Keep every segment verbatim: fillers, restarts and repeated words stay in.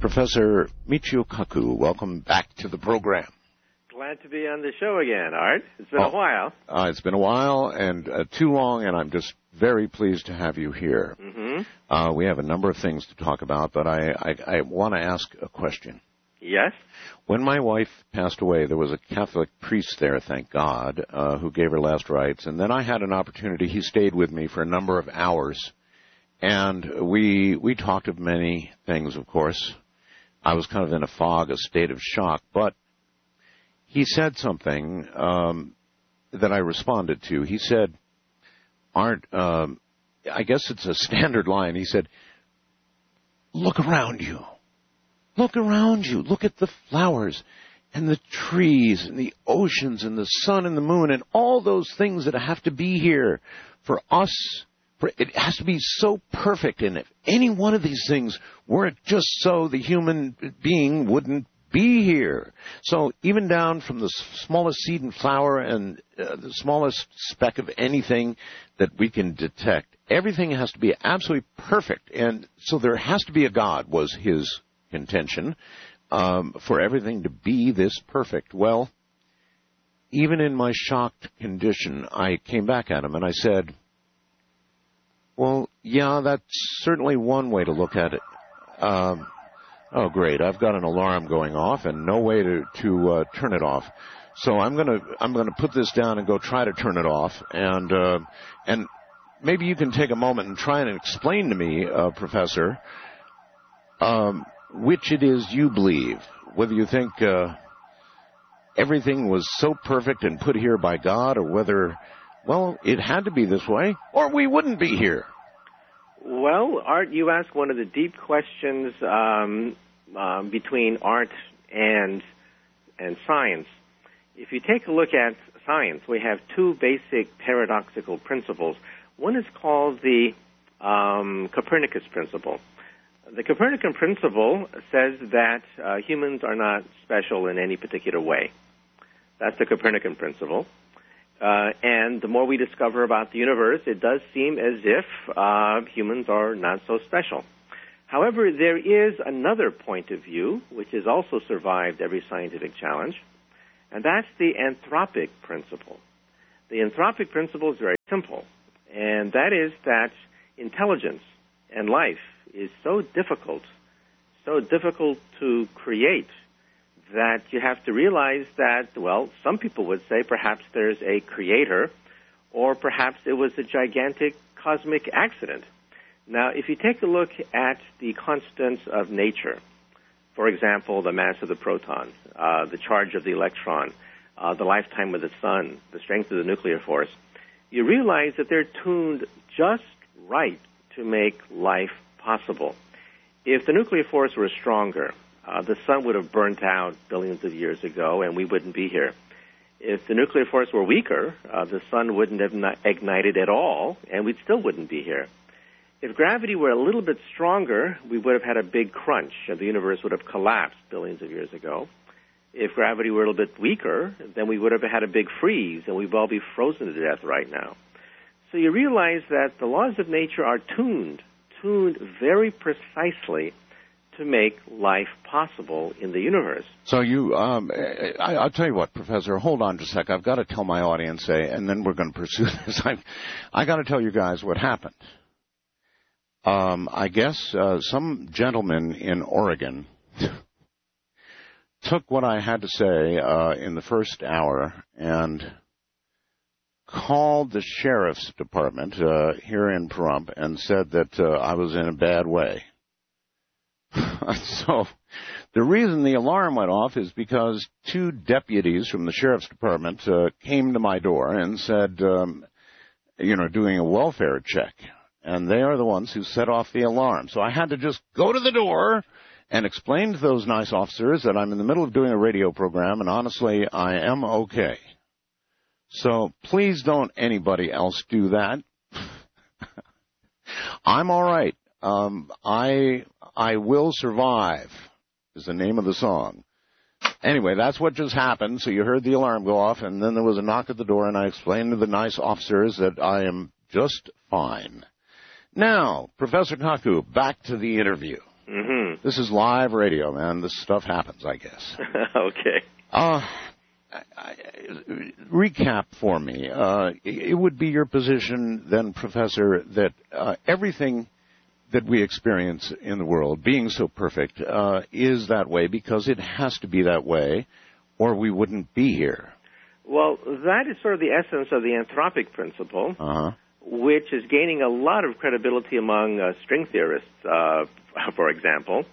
Professor Michio Kaku, welcome back to the program. Glad to be on the show again, Art. It's been oh, a while. Uh, it's been a while and uh, too long, and I'm just very pleased to have you here. Mm-hmm. Uh, we have a number of things to talk about, but I, I, I want to ask a question. Yes? When my wife passed away, there was a Catholic priest there, thank God, uh, who gave her last rites, and then I had an opportunity. He stayed with me for a number of hours, and we we talked of many things, of course. I was kind of in a fog, a state of shock, but he said something um, that I responded to. He said, Aren't, um, I guess it's a standard line. He said, look around you. Look around you. Look at the flowers and the trees and the oceans and the sun and the moon and all those things that have to be here for us. For it has to be so perfect. And if any one of these things weren't just so, the human being wouldn't be here. So even down from the smallest seed and flower and uh, the smallest speck of anything that we can detect, everything has to be absolutely perfect. And so there has to be a God, was his contention, um, for everything to be this perfect. Well, even in my shocked condition, I came back at him and I said, well, yeah, that's certainly one way to look at it. Um, oh, great! I've got an alarm going off and no way to to uh, turn it off. So I'm gonna I'm gonna put this down and go try to turn it off. And uh, and maybe you can take a moment and try and explain to me, uh, Professor, um, which it is you believe. Whether you think uh, everything was so perfect and put here by God, or whether, well, it had to be this way, or we wouldn't be here. Well, Art, you ask one of the deep questions um, um, between art and and science. If you take a look at science, we have two basic paradoxical principles. One is called the um, Copernicus principle. The Copernican principle says that uh, humans are not special in any particular way. That's the Copernican principle. Uh, and the more we discover about the universe, it does seem as if uh, humans are not so special. However, there is another point of view, which has also survived every scientific challenge, and that's the anthropic principle. The anthropic principle is very simple, and that is that intelligence and life is so difficult, so difficult to create, that you have to realize that, well, some people would say perhaps there's a creator, or perhaps it was a gigantic cosmic accident. Now, if you take a look at the constants of nature, for example, the mass of the proton, uh, the charge of the electron, uh, the lifetime of the sun, the strength of the nuclear force, you realize that they're tuned just right to make life possible. If the nuclear force were stronger, Uh, the sun would have burnt out billions of years ago, and we wouldn't be here. If the nuclear force were weaker, uh, the sun wouldn't have not ignited at all, and we still wouldn't be here. If gravity were a little bit stronger, we would have had a big crunch, and the universe would have collapsed billions of years ago. If gravity were a little bit weaker, then we would have had a big freeze, and we'd all be frozen to death right now. So you realize that the laws of nature are tuned, tuned very precisely to make life possible in the universe. So you, um, I, I'll tell you what, Professor, hold on just a sec. I've got to tell my audience, uh, and then we're going to pursue this. I've, I got to tell you guys what happened. Um, I guess uh, some gentleman in Oregon took what I had to say uh, in the first hour and called the sheriff's department uh, here in Pahrump and said that uh, I was in a bad way. So the reason the alarm went off is because two deputies from the sheriff's department uh, came to my door and said, um, you know, doing a welfare check. And they are the ones who set off the alarm. So I had to just go to the door and explain to those nice officers that I'm in the middle of doing a radio program, and honestly, I am okay. So please don't anybody else do that. I'm all right. Um, I I will survive is the name of the song. Anyway, that's what just happened. So you heard the alarm go off, and then there was a knock at the door, and I explained to the nice officers that I am just fine. Now, Professor Kaku, back to the interview. Mm-hmm. This is live radio, man. This stuff happens, I guess. Okay. Uh, I, I, recap for me. Uh, it would be your position then, Professor, that uh, everything that we experience in the world, being so perfect, uh, is that way because it has to be that way, or we wouldn't be here. Well, that is sort of the essence of the anthropic principle, Uh-huh. which is gaining a lot of credibility among uh, string theorists, uh, for example,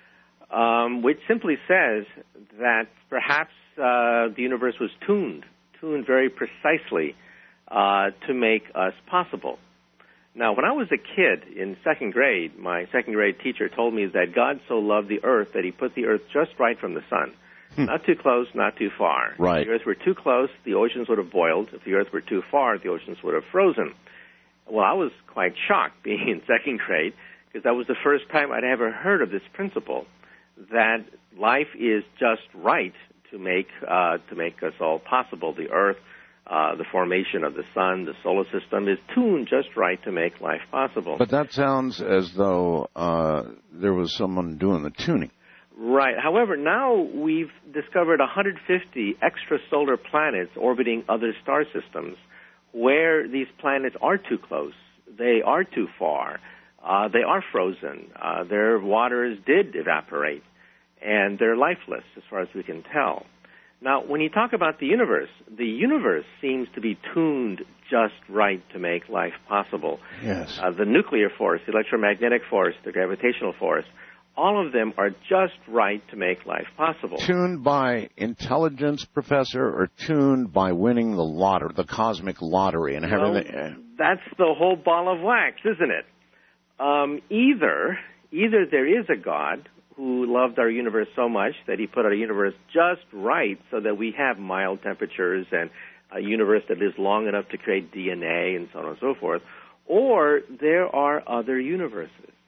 um, which simply says that perhaps uh, the universe was tuned, tuned very precisely uh, to make us possible. Now, when I was a kid in second grade, my second grade teacher told me that God so loved the earth that he put the earth just right from the sun. Hmm. Not too close, not too far. Right. If the earth were too close, the oceans would have boiled. If the earth were too far, the oceans would have frozen. Well, I was quite shocked being in second grade because that was the first time I'd ever heard of this principle, that life is just right to make uh, to make us all possible. The earth, uh, the formation of the sun, the solar system is tuned just right to make life possible. But that sounds as though uh, there was someone doing the tuning. Right. However, now we've discovered one hundred fifty extrasolar planets orbiting other star systems where these planets are too close, they are too far, uh, they are frozen, uh, their waters did evaporate, and they're lifeless as far as we can tell. Now, when you talk about the universe, the universe seems to be tuned just right to make life possible. Yes. Uh, the nuclear force, the electromagnetic force, the gravitational force, all of them are just right to make life possible. Tuned by intelligence, Professor, or tuned by winning the lottery, the cosmic lottery, and having well, the... That's the whole ball of wax, isn't it? Um, either, either there is a God who loved our universe so much that he put our universe just right so that we have mild temperatures and a universe that lives long enough to create D N A and so on and so forth, or there are other universes.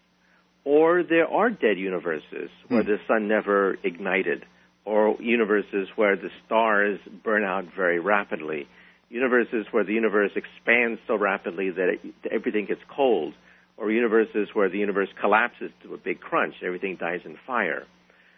Or there are dead universes where hmm. the sun never ignited, or universes where the stars burn out very rapidly, universes where the universe expands so rapidly that it, everything gets cold, or universes where the universe collapses to a big crunch, everything dies in fire.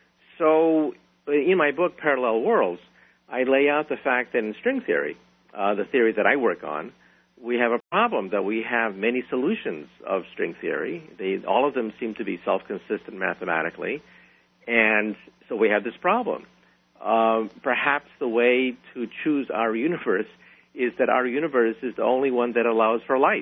So in my book, Parallel Worlds, I lay out the fact that in string theory, uh, the theory that I work on, we have a problem that we have many solutions of string theory. They, all of them seem to be self-consistent mathematically, and so we have this problem. Um, perhaps the way to choose our universe is that our universe is the only one that allows for life.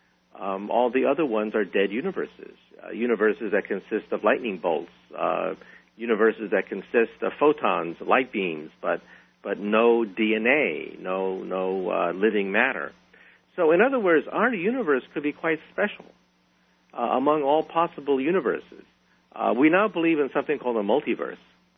Um, all the other ones are dead universes, uh, universes that consist of lightning bolts, uh, universes that consist of photons, light beams, but but no D N A, no no uh, living matter. So, in other words, our universe could be quite special uh, among all possible universes. Uh, we now believe in something called a multiverse.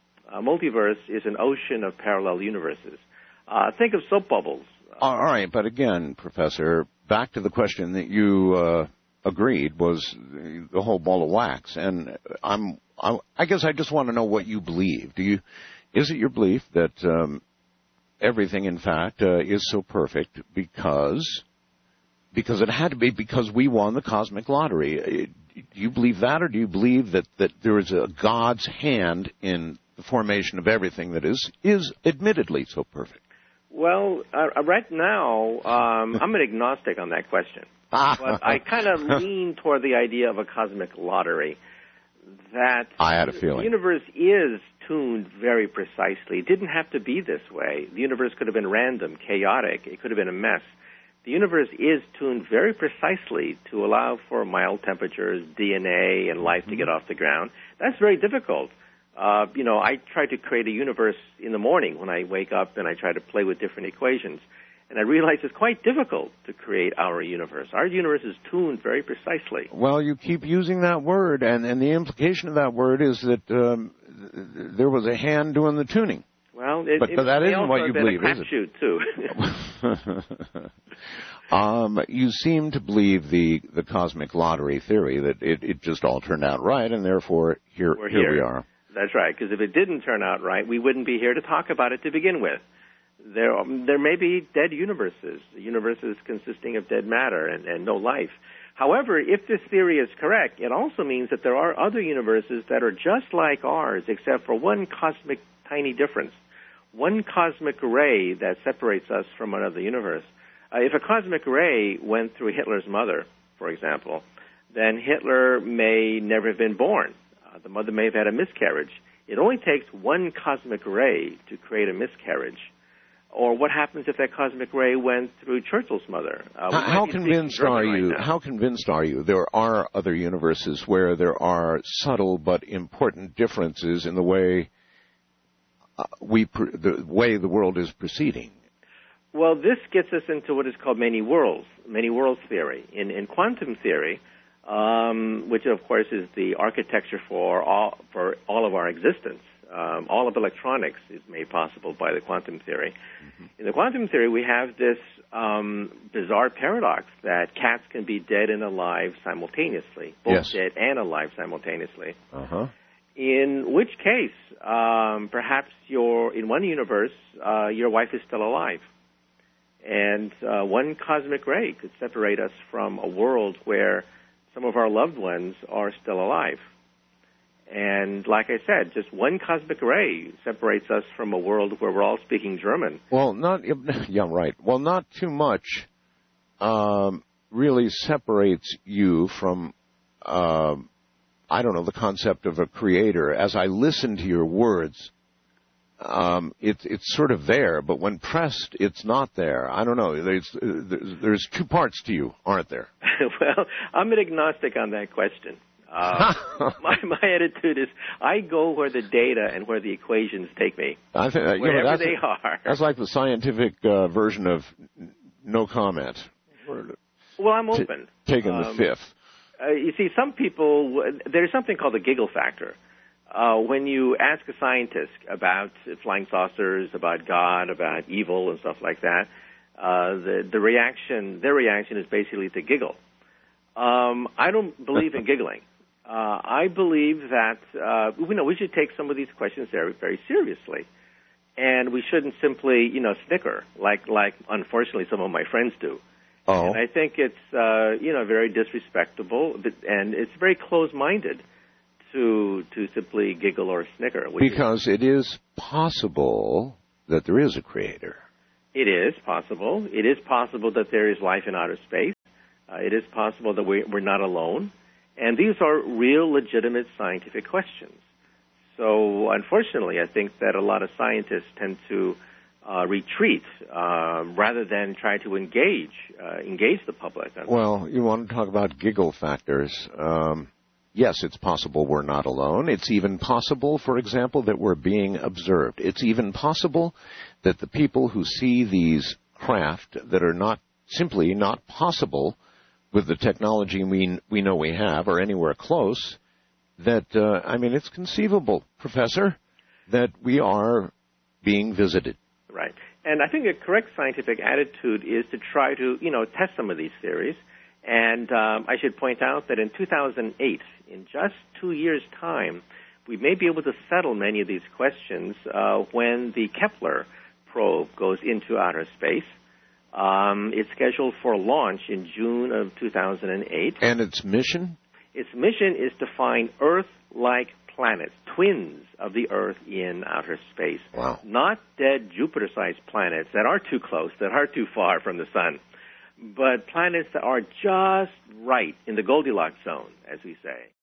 A multiverse is an ocean of parallel universes. Uh, think of soap bubbles. All right, but again, Professor, back to the question that you uh, agreed was the whole ball of wax, and I'm, I, I guess I just want to know what you believe. Do you? Is it your belief that um, everything, in fact, uh, is so perfect because? Because it had to be because we won the cosmic lottery. Do you believe that, or do you believe that, that there is a God's hand in the formation of everything that is is admittedly so perfect? Well, uh, right now, um, I'm an agnostic on that question. But I kind of lean toward the idea of a cosmic lottery, that I had a feeling. The universe is tuned very precisely. It didn't have to be this way. The universe could have been random, chaotic. It could have been a mess. The universe is tuned very precisely to allow for mild temperatures, D N A, and life to get off the ground. That's very difficult. Uh, you know, I try to create a universe in the morning when I wake up and I try to play with different equations. And I realize it's quite difficult to create our universe. Our universe is tuned very precisely. Well, you keep using that word, and, and the implication of that word is that um, there was a hand doing the tuning. Well, it, but, it but that isn't what you been believe, a is it? Shoot too. um, you seem to believe the, the cosmic lottery theory, that it, it just all turned out right, and therefore here, We're here, here we are. That's right, because if it didn't turn out right, we wouldn't be here to talk about it to begin with. There, there may be dead universes, universes consisting of dead matter and, and no life. However, if this theory is correct, it also means that there are other universes that are just like ours, except for one cosmic tiny difference, one cosmic ray that separates us from another universe. Uh, if a cosmic ray went through Hitler's mother, for example, then Hitler may never have been born. Uh, the mother may have had a miscarriage. It only takes one cosmic ray to create a miscarriage. Or what happens if that cosmic ray went through Churchill's mother? Uh, how how convinced are you? Right how convinced are you there are other universes where there are subtle but important differences in the way uh, we pr- the way the world is proceeding? Well, this gets us into what is called many worlds, many worlds theory. In in quantum theory, um, which of course is the architecture for all for all of our existence. Um, all of electronics is made possible by the quantum theory. Mm-hmm. In the quantum theory, we have this um, bizarre paradox that cats can be dead and alive simultaneously, both yes. dead and alive simultaneously. Uh-huh. In which case, um, perhaps you're, in one universe, uh, your wife is still alive. And uh, one cosmic ray could separate us from a world where some of our loved ones are still alive. And like I said, just one cosmic ray separates us from a world where we're all speaking German. Well, not yeah, right. Well, not too much um, really separates you from, uh, I don't know, the concept of a creator. As I listen to your words, um, it, it's sort of there, but when pressed, it's not there. I don't know. There's, there's two parts to you, aren't there? Well, I'm an agnostic on that question. Uh, my my attitude is I go where the data and where the equations take me, I think, uh, wherever you know, that's they a, are. That's like the scientific uh, version of no comment. Well, I'm open. T- taking um, the fifth. Uh, you see, some people, there's something called the giggle factor. Uh, when you ask a scientist about flying saucers, about God, about evil and stuff like that, uh, the, the reaction, their reaction is basically to giggle. Um, I don't believe in giggling. Uh, I believe that, uh, you know, we should take some of these questions very, very seriously. And we shouldn't simply, you know, snicker like, like unfortunately some of my friends do. Oh. And I think it's, uh, you know, very disrespectable, and it's very close-minded to to simply giggle or snicker. Because is, it is possible that there is a creator. It is possible. It is possible that there is life in outer space. Uh, it is possible that we, we're not alone. And these are real, legitimate scientific questions. So, unfortunately, I think that a lot of scientists tend to uh, retreat uh, rather than try to engage uh, engage the public. Well, you want to talk about giggle factors. Um, yes, it's possible we're not alone. It's even possible, for example, that we're being observed. It's even possible that the people who see these craft that are not simply not possible with the technology we we know we have or anywhere close, that, uh, I mean, it's conceivable, Professor, that we are being visited. Right. And I think a correct scientific attitude is to try to, you know, test some of these theories. And um, I should point out that in two thousand eight, in just two years' time, we may be able to settle many of these questions uh, when the Kepler probe goes into outer space. Um, it's scheduled for launch in June of two thousand eight. And its mission? Its mission is to find Earth-like planets, twins of the Earth in outer space. Wow. Not dead Jupiter-sized planets that are too close, that are too far from the sun, but planets that are just right in the Goldilocks zone, as we say.